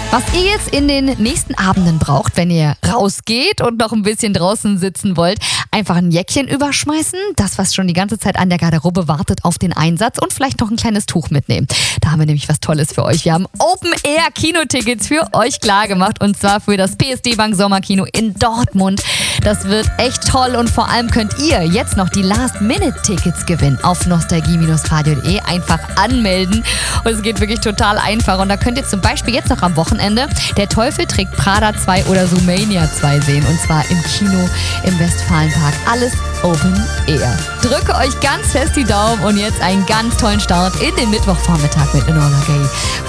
Was ihr jetzt in den nächsten Abenden braucht, wenn ihr rausgeht und noch ein bisschen draußen sitzen wollt, einfach ein Jäckchen überschmeißen, das, was schon die ganze Zeit an der Garderobe wartet auf den Einsatz und vielleicht noch ein kleines Tuch mitnehmen. Da haben wir nämlich was Tolles für euch. Wir haben Open-Air-Kinotickets für euch klargemacht und zwar für das PSD Bank Sommerkino in Dortmund. Das wird echt toll und vor allem könnt ihr jetzt noch die Last-Minute-Tickets gewinnen auf nostalgie-radio.de. Einfach anmelden und es geht wirklich total einfach und da könnt ihr zum Beispiel jetzt noch am Wochenende Der Teufel trägt Prada 2 oder Zoomania 2 sehen und zwar im Kino im Westfalenpark. Alles Open Air. Drücke euch ganz fest die Daumen und jetzt einen ganz tollen Start in den Mittwochvormittag mit Enola Gay.